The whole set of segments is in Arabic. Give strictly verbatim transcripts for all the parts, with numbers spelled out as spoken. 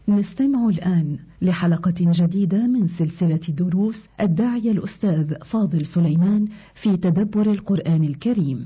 نستمع الآن لحلقة جديدة من سلسلة دروس الداعية الأستاذ فاضل سليمان في تدبر القرآن الكريم.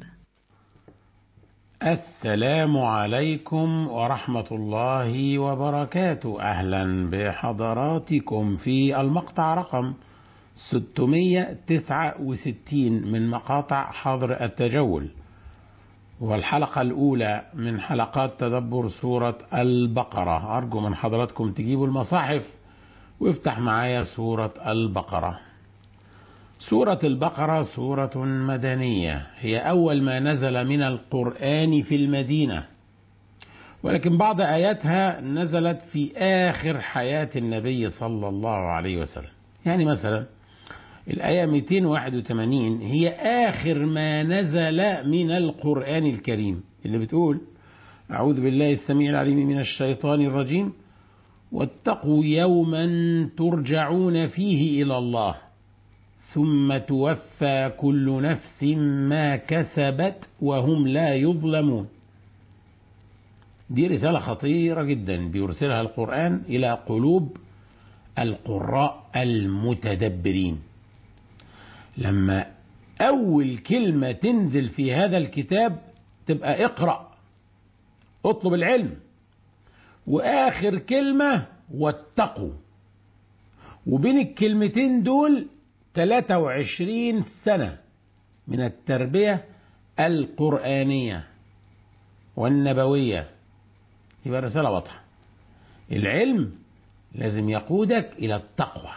السلام عليكم ورحمة الله وبركاته. أهلا بحضراتكم في المقطع رقم ستمائة وتسعة وستين من مقاطع حظر التجول، والحلقة الأولى من حلقات تدبر سورة البقرة. أرجو من حضراتكم تجيبوا المصاحف وافتح معايا سورة البقرة. سورة البقرة سورة مدنية، هي أول ما نزل من القرآن في المدينة، ولكن بعض آياتها نزلت في آخر حياة النبي صلى الله عليه وسلم. يعني مثلا الآية مئتين وواحد وثمانين هي آخر ما نزل من القرآن الكريم، اللي بتقول: أعوذ بالله السميع العليم من الشيطان الرجيم، واتقوا يوما ترجعون فيه إلى الله ثم توفى كل نفس ما كسبت وهم لا يظلمون. دي رسالة خطيرة جدا بيرسلها القرآن إلى قلوب القراء المتدبرين. لما أول كلمة تنزل في هذا الكتاب تبقى اقرأ، اطلب العلم، وآخر كلمة واتقوا، وبين الكلمتين دول ثلاثة وعشرين سنة من التربية القرآنية والنبوية. يبقى الرسالة واضحة، العلم لازم يقودك إلى التقوى،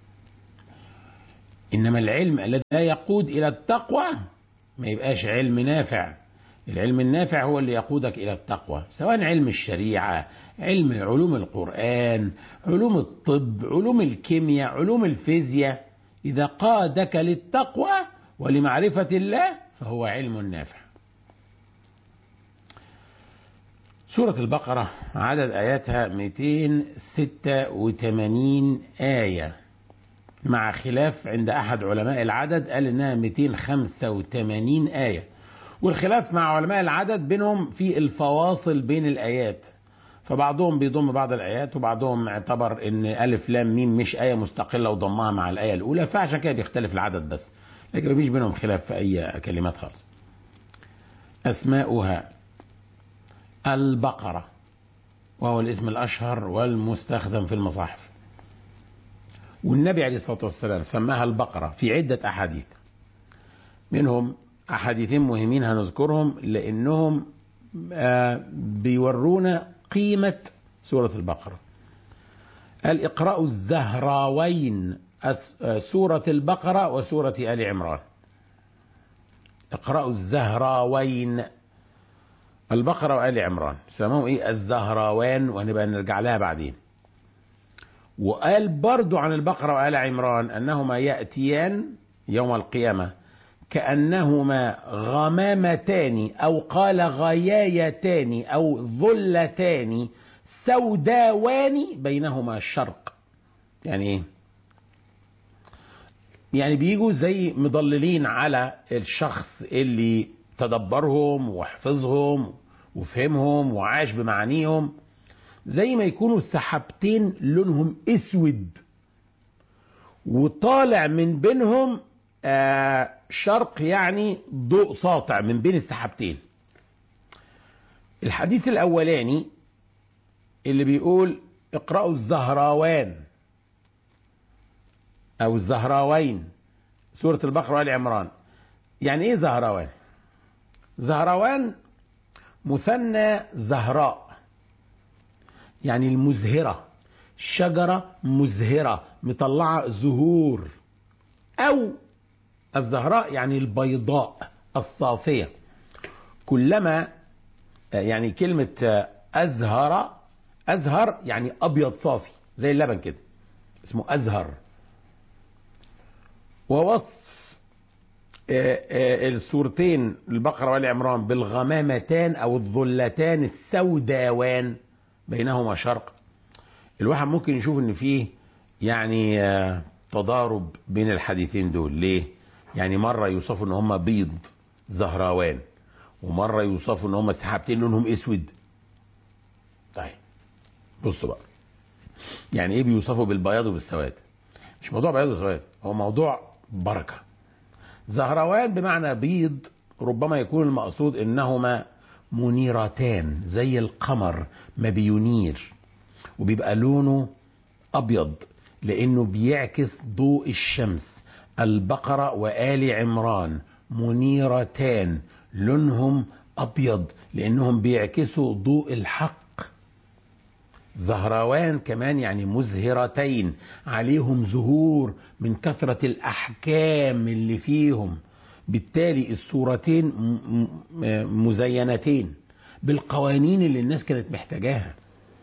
إنما العلم الذي لا يقود إلى التقوى ما يبقاش علم نافع. العلم النافع هو اللي يقودك إلى التقوى، سواء علم الشريعة، علم علوم القرآن، علوم الطب، علوم الكيمياء، علوم الفيزياء. إذا قادك للتقوى ولمعرفة الله فهو علم نافع. سورة البقرة عدد آياتها مئتين وستة وثمانين آية، مع خلاف عند أحد علماء العدد قال إنها مئتين وخمسة وثمانين آية، والخلاف مع علماء العدد بينهم في الفواصل بين الآيات، فبعضهم بيضم بعض الآيات وبعضهم اعتبر إن ألف لام ميم مش آية مستقلة وضمها مع الآية الأولى، فعشان كده بيختلف العدد بس، لكن مفيش بينهم خلاف في أي كلمات خالص. أسماؤها البقرة، وهو الاسم الأشهر والمستخدم في المصاحف، والنبي عليه الصلاة والسلام سماها البقرة في عدة أحاديث، منهم أحاديثين مهمين هنذكرهم لأنهم بيورونا قيمة سورة البقرة. قال: اقرأوا الزهراوين، سورة البقرة وسورة آل عمران. اقرأوا الزهراوين، البقرة وآل عمران، سموهم إيه؟ الزهراوان، وهنبقى نرجع لها بعدين. وقال برضو عن البقرة وآل عمران أنهما يأتيان يوم القيامة كأنهما غمامتان، أو قال غيايتان أو ظلتان سوداوان بينهما الشرق. يعني إيه؟ يعني بيجوا زي مضللين على الشخص اللي تدبرهم وحفظهم وفهمهم وعاش بمعانيهم، زي ما يكونوا السحابتين لونهم اسود وطالع من بينهم آه شرق، يعني ضوء ساطع من بين السحابتين. الحديث الأولاني اللي بيقول اقرأوا الزهراوان أو الزهراوين، سورة البقرة وآل عمران. يعني إيه زهراوان؟ زهراوان مثنى زهراء، يعني المزهرة، شجرة مزهرة مطلعة زهور، أو الزهراء يعني البيضاء الصافية. كلما يعني كلمة أزهر، أزهر يعني أبيض صافي زي اللبن كده، اسمه أزهر. ووصف السورتين البقرة والعمران بالغمامتان أو الظلتان السوداوان بينهما شرق، الواحد ممكن يشوف ان فيه يعني تضارب بين الحديثين دول. ليه؟ يعني مرة يوصفوا ان هم بيض زهراوان، ومرة يوصفوا ان هم سحابتين لونهم اسود. طيب بصوا بقى، يعني ايه بيوصفوا بالبياض وبالسواد؟ مش موضوع بياض وسواد، هو موضوع بركة. زهروان بمعنى بيض، ربما يكون المقصود انهما منيرتان زي القمر ما بينير، وبيبقى لونه ابيض لانه بيعكس ضوء الشمس. البقرة وآل عمران منيرتان لونهم ابيض لانهم بيعكسوا ضوء الحق. زهروان كمان يعني مزهرتين، عليهم زهور من كثرة الأحكام اللي فيهم، بالتالي السورتين مزينتين بالقوانين اللي الناس كانت محتاجاها.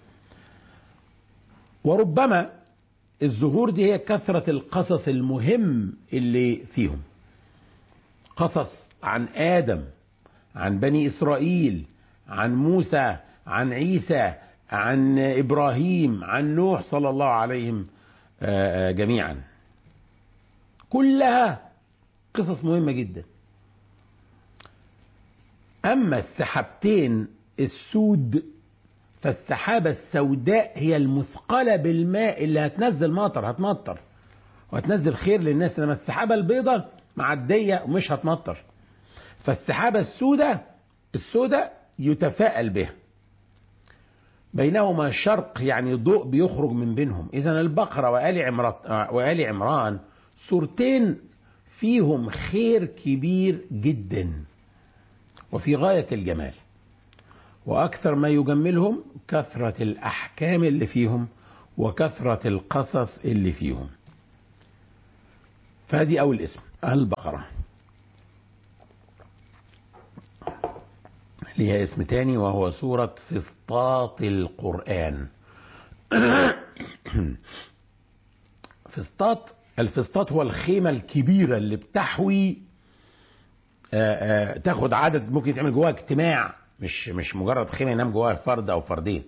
وربما الزهور دي هي كثرة القصص المهم اللي فيهم، قصص عن آدم، عن بني إسرائيل، عن موسى، عن عيسى، عن إبراهيم، عن نوح صلى الله عليهم جميعا. كلها قصص مهمة جدا. أما السحابتين السود، فالسحابة السوداء هي المثقلة بالماء اللي هتنزل مطر، هتمطر وهتنزل خير للناس، انما السحابة البيضاء معدية ومش هتمطر. فالسحابة السوداء السوداء يتفاءل بها، بينهما شرق يعني ضوء بيخرج من بينهم. إذن البقرة وآل عمران, وآل عمران سورتين فيهم خير كبير جدا وفي غاية الجمال، وأكثر ما يجملهم كثرة الأحكام اللي فيهم وكثرة القصص اللي فيهم. فهذه أول اسم البقرة. ليها اسم تاني وهو سورة فسطاط القرآن. فسطاط، الفسطاط هو الخيمة الكبيرة اللي بتحوي آآ آآ تاخد عدد، ممكن تعمل جواها اجتماع، مش مش مجرد خيمة ينام جواها فرد أو فردين.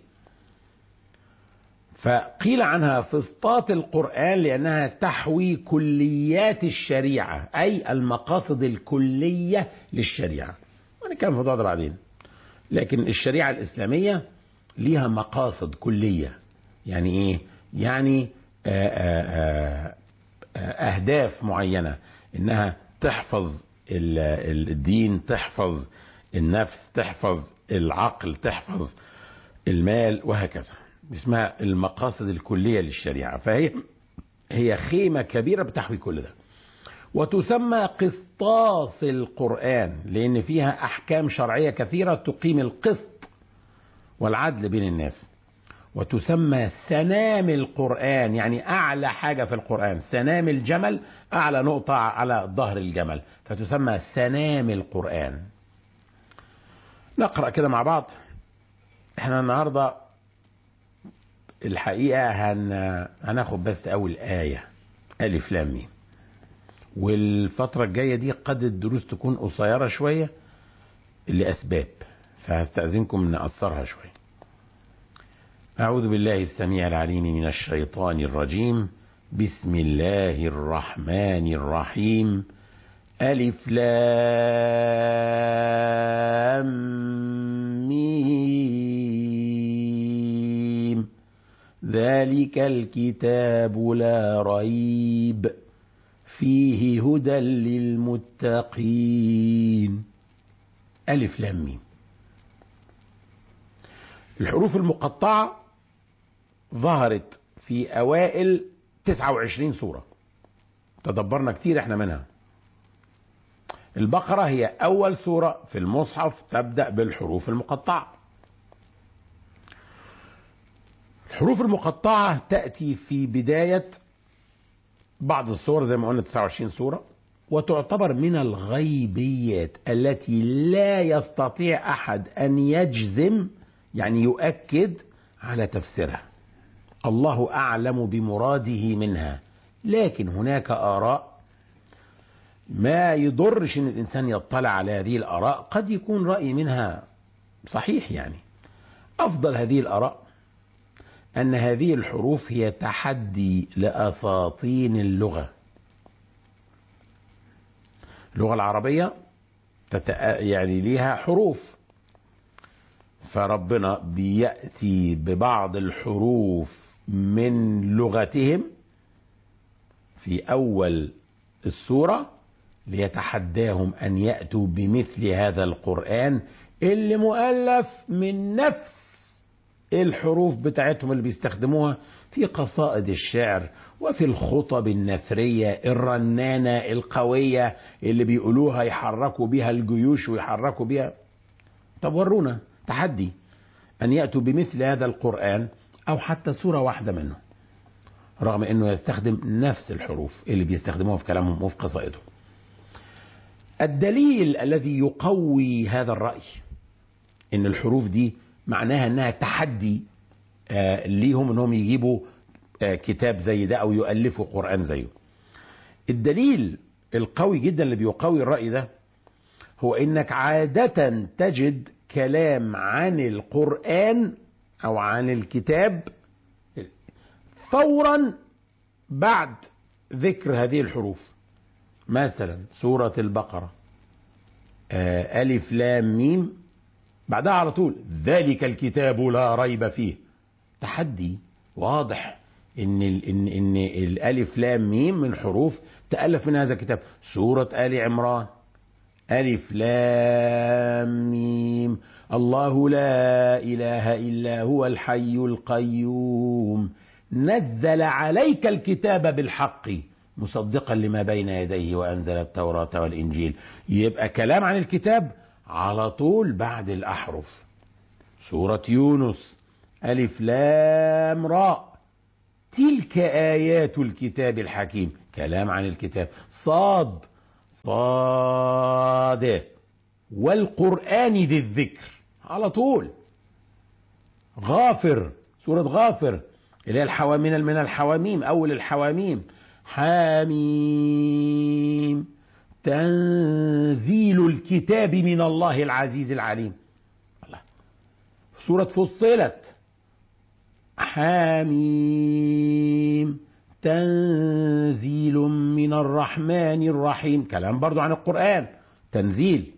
فقيل عنها فسطاط القرآن لأنها تحوي كليات الشريعة، أي المقاصد الكلية للشريعة. ونتكلم في الموضوع ده بعدين. لكن الشريعة الإسلامية ليها مقاصد كلية. يعني إيه؟ يعني آآ آآ أهداف معينة، إنها تحفظ الدين، تحفظ النفس، تحفظ العقل، تحفظ المال، وهكذا. اسمها المقاصد الكلية للشريعة. فهي هي خيمة كبيرة بتحوي كل ده. وتسمى قسطاس القرآن لأن فيها أحكام شرعية كثيرة تقيم القسط والعدل بين الناس. وتسمى سنام القرآن يعني أعلى حاجة في القرآن، سنام الجمل أعلى نقطة على ظهر الجمل، فتسمى سنام القرآن. نقرأ كده مع بعض. احنا النهاردة الحقيقة هن... هناخد بس أول آية، ألف لام ميم. والفترة الجاية دي قد الدروس تكون قصيرة شوية لأسباب، فهستأذنكم نقصرها شوية. أعوذ بالله السميع العليم من الشيطان الرجيم. بسم الله الرحمن الرحيم. ألف لام ميم. ذلك الكتاب لا ريب فيه هدى للمتقين. ألف لام ميم. الحروف المقطعة ظهرت في أوائل تسعة وعشرين سورة، تدبرنا كتير احنا منها. البقرة هي أول سورة في المصحف تبدأ بالحروف المقطعة. الحروف المقطعة تأتي في بداية بعض السور زي ما قلنا تسعة وعشرين سورة، وتعتبر من الغيبيات التي لا يستطيع أحد أن يجزم يعني يؤكد على تفسيرها. الله أعلم بمراده منها، لكن هناك آراء ما يضرش ان الانسان يطلع على هذه الآراء، قد يكون رأي منها صحيح. يعني افضل هذه الآراء ان هذه الحروف هي تحدي لأساطين اللغة. اللغة العربية تتأ... يعني ليها حروف، فربنا بيأتي ببعض الحروف من لغتهم في أول السورة ليتحداهم أن يأتوا بمثل هذا القرآن اللي مؤلف من نفس الحروف بتاعتهم اللي بيستخدموها في قصائد الشعر وفي الخطب النثرية الرنانة القوية اللي بيقولوها يحركوا بها الجيوش ويحركوا بها. طب ورونا تحدي أن يأتوا بمثل هذا القرآن أو حتى سورة واحدة منه، رغم أنه يستخدم نفس الحروف اللي بيستخدموها في كلامهم وفي قصائدهم. الدليل الذي يقوي هذا الرأي أن الحروف دي معناها أنها تحدي آه ليهم أنهم يجيبوا آه كتاب زي ده أو يؤلفوا قرآن زيه. الدليل القوي جدا اللي بيقوي الرأي ده هو أنك عادة تجد كلام عن القرآن أو عن الكتاب فورا بعد ذكر هذه الحروف. مثلا سورة البقرة آه ألف لام ميم، بعدها على طول ذلك الكتاب لا ريب فيه. تحدي واضح ان ال ان ان الالف لام ميم من حروف تألف من هذا الكتاب. سورة آل عمران ألف لام ميم الله لا إله إلا هو الحي القيوم نزل عليك الكتاب بالحق مصدقا لما بين يديه وأنزل التوراة والإنجيل. يبقى كلام عن الكتاب على طول بعد الأحرف. سورة يونس ألف لام راء تلك آيات الكتاب الحكيم، كلام عن الكتاب. صاد صاد والقرآن ذي الذكر على طول. غافر سورة غافر اللي هي الحوامين من الحواميم، أول الحواميم. حاميم تنزيل الكتاب من الله العزيز العليم. الله. سورة فصلت حاميم تنزيل من الرحمن الرحيم، كلام برضو عن القرآن تنزيل.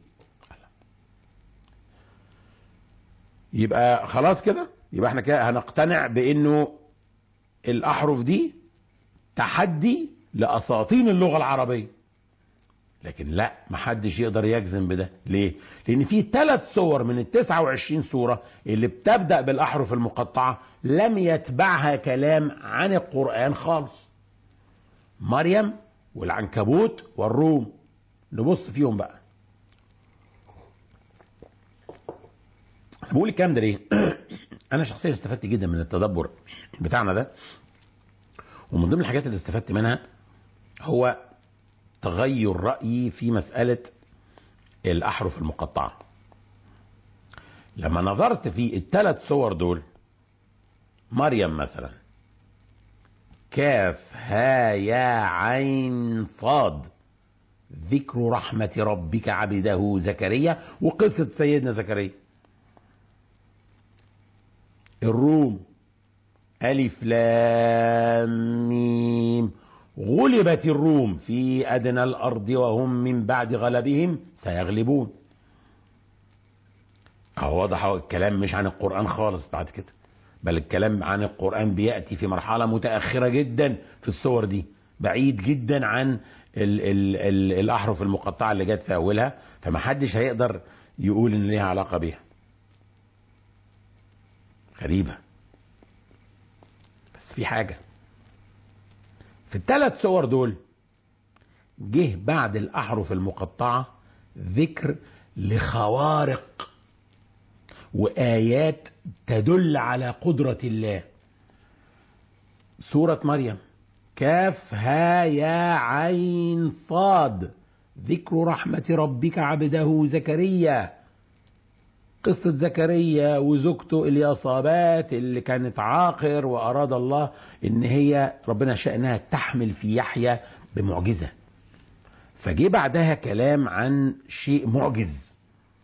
يبقى خلاص كده، يبقى احنا كده هنقتنع بانه الاحرف دي تحدي لاساطين اللغة العربية. لكن لا، محدش يقدر يجزم بده. ليه؟ لان في ثلاث صور من التسعة وعشرين سورة اللي بتبدأ بالاحرف المقطعة لم يتبعها كلام عن القرآن خالص. مريم والعنكبوت والروم. نبص فيهم بقى. بقول الكلام ده ليه؟ انا شخصيا استفدت جدا من التدبر بتاعنا ده، ومن ضمن الحاجات اللي استفدت منها هو تغير رأيي في مسألة الأحرف المقطعة. لما نظرت في الثلاث صور دول، مريم مثلا كاف ها يا عين صاد ذكر رحمة ربك عبده زكريا وقصة سيدنا زكريا. الروم ألف لام ميم غلبت الروم في أدنى الأرض وهم من بعد غلبهم سيغلبون. أهو واضح الكلام مش عن القرآن خالص بعد كده، بل الكلام عن القرآن بيأتي في مرحلة متأخرة جدا في الصور دي، بعيد جدا عن ال ال ال الأحرف المقطعة اللي جت في أولها، فمحدش هيقدر يقول إن ليها علاقة بيها. غريبة. بس في حاجة، في الثلاث صور دول جه بعد الأحرف المقطعة ذكر لخوارق وآيات تدل على قدرة الله. سورة مريم كاف ها يا عين صاد ذكر رحمة ربك عبده زكريا، قصة زكريا وزوجته اليصابات اللي كانت عاقر وأراد الله إن هي ربنا شأنها تحمل في يحيى بمعجزة، فجي بعدها كلام عن شيء معجز.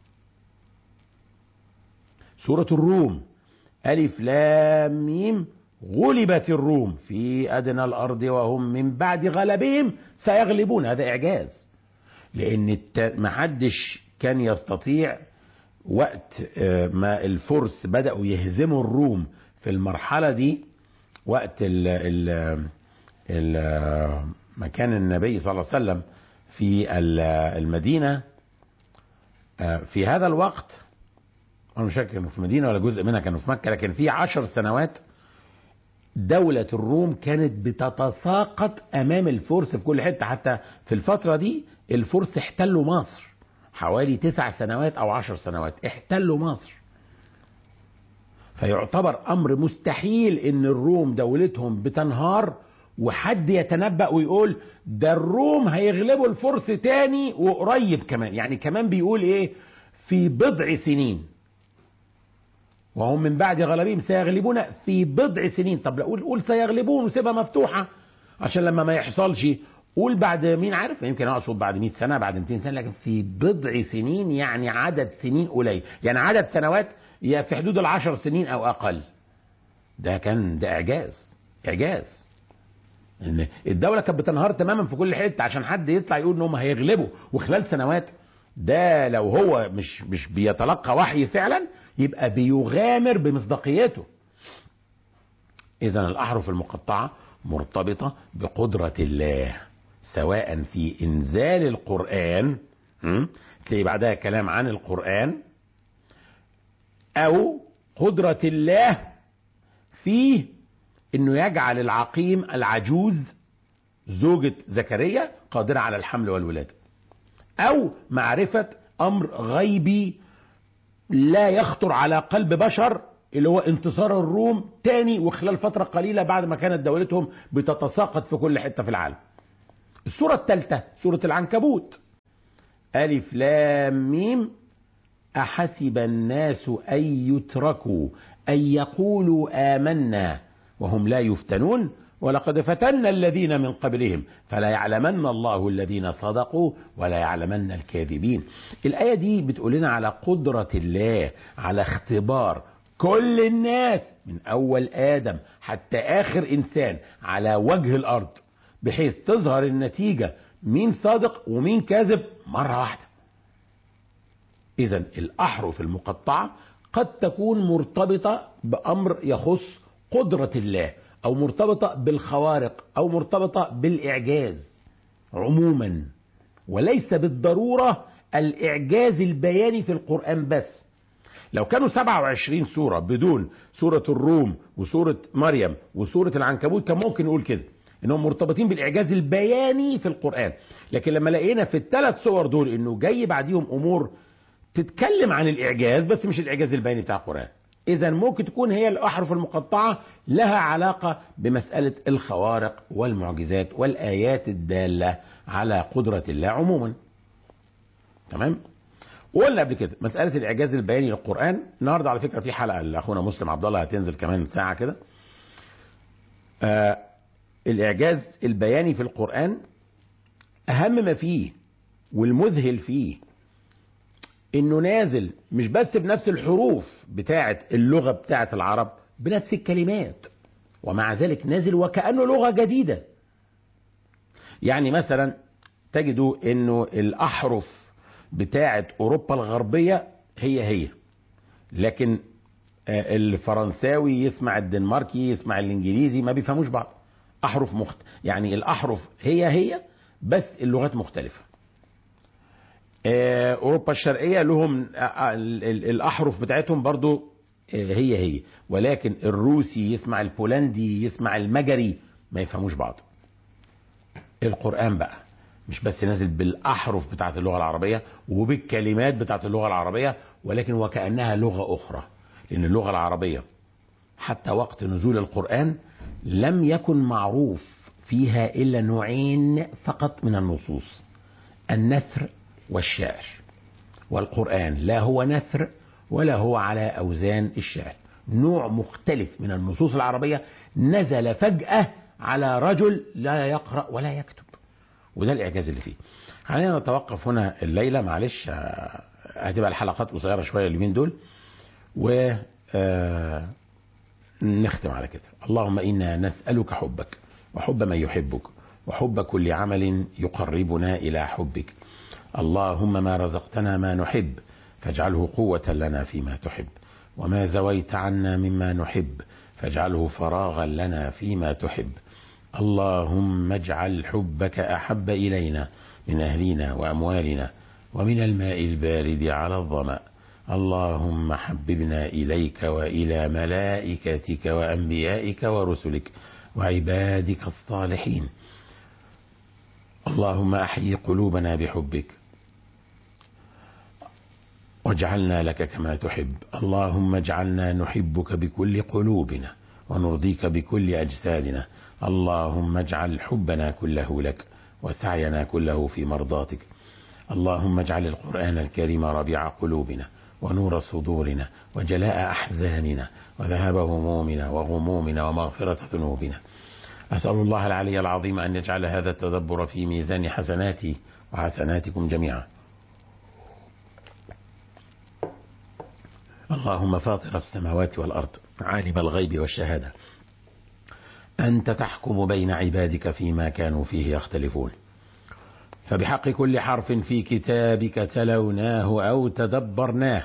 سورة الروم ألف لام ميم غلبت الروم في أدنى الأرض وهم من بعد غلبهم سيغلبون. هذا إعجاز، لأن محدش كان يستطيع وقت ما الفرس بدأوا يهزموا الروم في المرحلة دي وقت ال ال ال مكان النبي صلى الله عليه وسلم في المدينة، في هذا الوقت أنا مش فاكر كانوا في المدينة ولا جزء منها كانوا في مكة، لكن في عشر سنوات دولة الروم كانت بتتساقط أمام الفرس في كل حتة. حتى في الفترة دي الفرس احتلوا مصر حوالي تسع سنوات أو عشر سنوات، احتلوا مصر. فيعتبر أمر مستحيل إن الروم دولتهم بتنهار وحد يتنبأ ويقول ده الروم هيغلبوا الفرس تاني وقريب كمان. يعني كمان بيقول إيه؟ في بضع سنين، وهم من بعد غلبهم سيغلبون في بضع سنين. طب لا قول قول سيغلبون وسيبها مفتوحة عشان لما ما يحصلش قول بعد مين عارف، يمكن اقصد بعد مئة سنة بعد مئتين سنة، لكن في بضع سنين يعني عدد سنين قليل، يعني عدد سنوات في حدود العشر سنين او اقل. ده كان ده اعجاز اعجاز ان الدولة كانت بتنهار تماما في كل حتة عشان حد يطلع يقول انهم هيغلبوا وخلال سنوات. ده لو هو مش مش بيتلقى وحي فعلا يبقى بيغامر بمصداقيته. اذا الاحرف المقطعة مرتبطة بقدرة الله، سواء في انزال القرآن، تلاقي بعدها كلام عن القرآن، او قدرة الله في انه يجعل العقيم العجوز زوجة زكريا قادرة على الحمل والولادة، او معرفة امر غيبي لا يخطر على قلب بشر اللي هو انتصار الروم تاني وخلال فترة قليلة بعد ما كانت دولتهم بتتساقط في كل حتة في العالم. السورة الثالثة سورة العنكبوت، ألف لام ميم، أحسب الناس أن يتركوا أن يقولوا آمنا وهم لا يفتنون ولقد فتنا الذين من قبلهم فلا يعلمن الله الذين صدقوا ولا يعلمن الكاذبين. الآية دي بتقول لنا على قدرة الله على اختبار كل الناس من أول آدم حتى آخر إنسان على وجه الأرض، بحيث تظهر النتيجة مين صادق ومين كاذب مرة واحدة. إذن الأحرف المقطعة قد تكون مرتبطة بأمر يخص قدرة الله، أو مرتبطة بالخوارق، أو مرتبطة بالإعجاز عموما، وليس بالضرورة الإعجاز البياني في القرآن بس. لو كانوا سبعة وعشرين سورة بدون سورة الروم وسورة مريم وسورة العنكبوت كان ممكن نقول كده إنهم مرتبطين بالإعجاز البياني في القرآن. لكن لما لقينا في الثلاث صور دول إنه جاي بعديهم أمور تتكلم عن الإعجاز بس مش الإعجاز البياني بتاع القرآن، إذا ممكن تكون هي الأحرف المقطعة لها علاقة بمسألة الخوارق والمعجزات والآيات الدالة على قدرة الله عموما. تمام؟ وقلنا قبل كده مسألة الإعجاز البياني للقرآن. النهاردة على فكرة في حلقة لأخونا مسلم عبد الله هتنزل كمان ساعة كده. آه الإعجاز البياني في القرآن أهم ما فيه والمذهل فيه إنه نازل مش بس بنفس الحروف بتاعة اللغة بتاعة العرب، بنفس الكلمات، ومع ذلك نازل وكأنه لغة جديدة. يعني مثلا تجدوا إنه الأحرف بتاعة أوروبا الغربية هي هي، لكن الفرنساوي يسمع الدنماركي يسمع الإنجليزي ما بيفهموش بعض. أحرف مخت... يعني الأحرف هي هي بس اللغات مختلفة. أوروبا الشرقية لهم الأحرف بتاعتهم برضو هي هي، ولكن الروسي يسمع البولندي يسمع المجري ما يفهموش بعض. القرآن بقى مش بس نازل بالأحرف بتاعت اللغة العربية وبالكلمات بتاعت اللغة العربية، ولكن وكأنها لغة أخرى، لأن اللغة العربية حتى وقت نزول القرآن لم يكن معروف فيها إلا نوعين فقط من النصوص، النثر والشعر. والقرآن لا هو نثر ولا هو على أوزان الشعر، نوع مختلف من النصوص العربية نزل فجأة على رجل لا يقرأ ولا يكتب، وده الإعجاز اللي فيه. خلينا نتوقف هنا الليلة، معلش هتبقى الحلقات قصيرة شوية اليومين دول، و نختم على كده. اللهم إنا نسألك حبك وحب من يحبك وحب كل عمل يقربنا إلى حبك. اللهم ما رزقتنا ما نحب فاجعله قوة لنا فيما تحب، وما زويت عنا مما نحب فاجعله فراغا لنا فيما تحب. اللهم اجعل حبك أحب إلينا من أهلنا وأموالنا ومن الماء البارد على الظمأ. اللهم حببنا إليك وإلى ملائكتك وأنبيائك ورسلك وعبادك الصالحين. اللهم أحيي قلوبنا بحبك واجعلنا لك كما تحب. اللهم اجعلنا نحبك بكل قلوبنا ونرضيك بكل أجسادنا. اللهم اجعل حبنا كله لك وسعينا كله في مرضاتك. اللهم اجعل القرآن الكريم ربيع قلوبنا ونور صدورنا وجلاء أحزاننا وذهاب همومنا وغمومنا ومغفرة ذنوبنا. أسأل الله العلي العظيم أن يجعل هذا التدبر في ميزان حسناتي وحسناتكم جميعا. اللهم فاطر السماوات والأرض عالم الغيب والشهادة، أنت تحكم بين عبادك فيما كانوا فيه يختلفون، فبحق كل حرف في كتابك تلوناه أو تدبرناه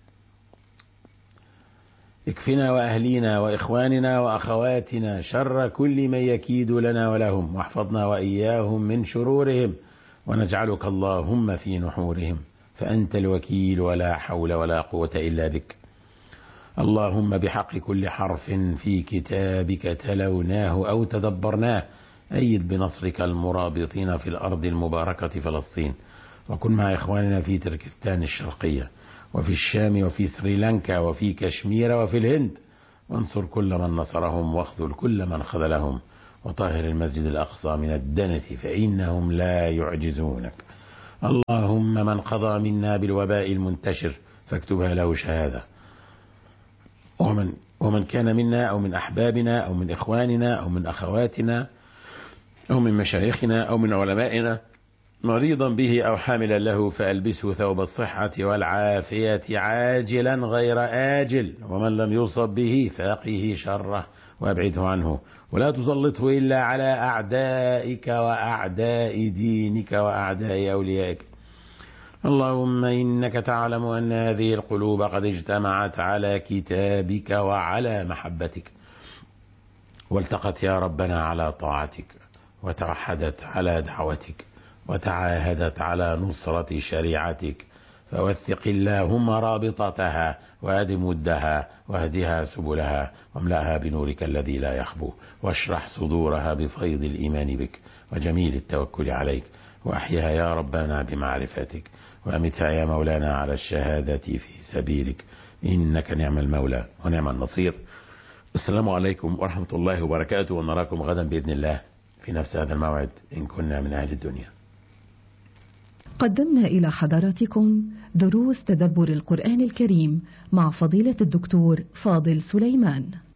اكفنا وأهلينا وإخواننا وأخواتنا شر كل من يكيد لنا ولهم، واحفظنا وإياهم من شرورهم، ونجعلك اللهم في نحورهم، فأنت الوكيل ولا حول ولا قوة إلا بك. اللهم بحق كل حرف في كتابك تلوناه أو تدبرناه أيد بنصرك المرابطين في الأرض المباركة فلسطين، وكن مع إخواننا في تركستان الشرقية وفي الشام وفي سريلانكا وفي كشمير وفي الهند، وانصر كل من نصرهم واخذل كل من خذلهم، وطهر المسجد الأقصى من الدنس فإنهم لا يعجزونك. اللهم من قضى منا بالوباء المنتشر فاكتبها له شهادة، ومن, ومن كان منا أو من أحبابنا أو من إخواننا أو من أخواتنا أو من مشايخنا أو من علمائنا مريضا به أو حاملا له فألبسه ثوب الصحة والعافية عاجلا غير آجل، ومن لم يصب به فقه شره وابعده عنه، ولا تسلطه إلا على أعدائك وأعداء دينك وأعداء أوليائك. اللهم إنك تعلم أن هذه القلوب قد اجتمعت على كتابك وعلى محبتك، والتقت يا ربنا على طاعتك، وتوحدت على دعوتك، وتعاهدت على نصرة شريعتك، فوثق اللهم رابطتها وأدم ودها واهدها سبلها واملأها بنورك الذي لا يخبو، واشرح صدورها بفيض الإيمان بك وجميل التوكل عليك، وأحيها يا ربنا بمعرفتك، وأمتها يا مولانا على الشهادة في سبيلك، إنك نعم المولى ونعم النصير. السلام عليكم ورحمة الله وبركاته، ونراكم غدا بإذن الله في نفس هذا الموعد إن كنا من أهل الدنيا. قدمنا إلى حضراتكم دروس تدبر القرآن الكريم مع فضيلة الدكتور فاضل سليمان.